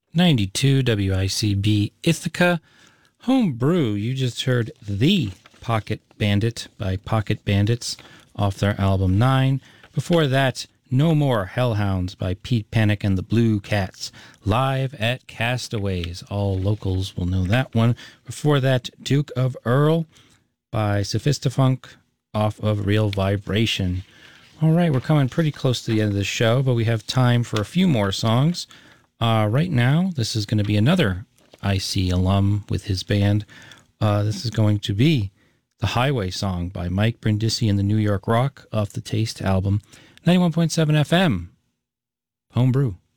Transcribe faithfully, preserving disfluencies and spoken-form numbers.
ninety-two W I C B Ithaca. Homebrew, you just heard The Pocket Bandit by Pocket Bandits off their album nine. Before that, No More Hellhounds by Pete Panic and the Blue Cats, live at Castaways. All locals will know that one. Before that, Duke of Earl by Sophistafunk off of Real Vibration. All right, we're coming pretty close to the end of the show, but we have time for a few more songs. Uh, right now, this is going to be another I C alum with his band. Uh, this is going to be The Highway Song by Mike Brindisi and the New York Rock off the Taste album. ninety-one point seven F M, Homebrew.